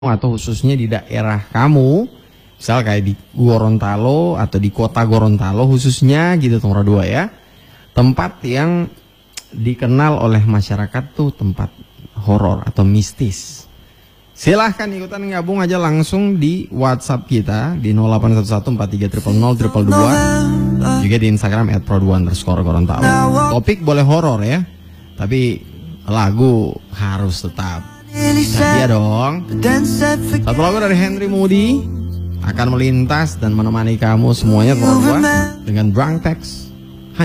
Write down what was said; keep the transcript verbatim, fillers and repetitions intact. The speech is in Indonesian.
atau khususnya di daerah kamu, misal kayak di Gorontalo atau di kota Gorontalo khususnya gitu nomor dua ya, tempat yang dikenal oleh masyarakat tuh tempat horor atau mistis. Silahkan ikutan gabung aja langsung di WhatsApp kita di nol delapan satu satu empat tiga nol nol nol dua dua, juga di Instagram at pro dua underscore Gorontalo. Topik boleh horor ya, tapi lagu harus tetap setia dong. Satu lagu dari Henry Moody akan melintas dan menemani kamu semuanya berdua dengan Drunk Text.